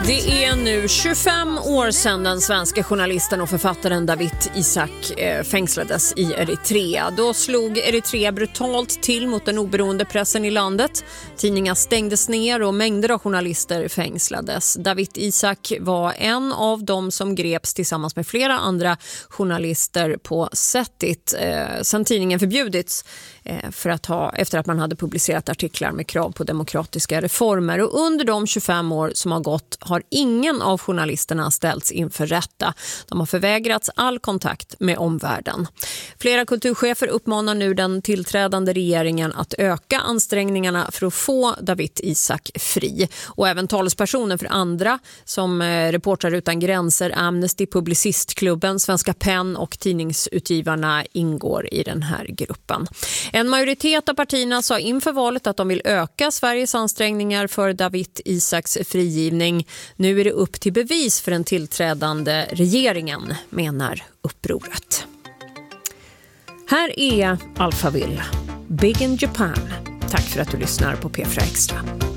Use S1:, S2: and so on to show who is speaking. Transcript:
S1: Det är nu 25 år sedan den svenska journalisten och författaren Dawit Isaak fängslades i Eritrea. Då slog Eritrea brutalt till mot den oberoende pressen i landet. Tidningar stängdes ner och mängder av journalister fängslades. Dawit Isaak var en av dem som greps tillsammans med flera andra journalister på Sättit sedan tidningen förbjudits efter att man hade publicerat artiklar med krav på demokratiska reformer. Och under de 25 år som har gått har ingen av journalisterna ställts inför rätta. De har förvägrats all kontakt med omvärlden. Flera kulturchefer uppmanar nu den tillträdande regeringen att öka ansträngningarna för att få Dawit Isaak fri. Och även talespersoner för andra som Reportrar utan gränser, Amnesty, Publicistklubben, Svenska PEN och tidningsutgivarna ingår i den här gruppen. En majoritet av partierna sa inför valet att de vill öka Sveriges ansträngningar för Dawit Isaaks frigivning. Nu är det upp till bevis för den tillträdande regeringen, menar upproret. Här är Alphaville, Big in Japan. Tack för att du lyssnar på P4 Extra.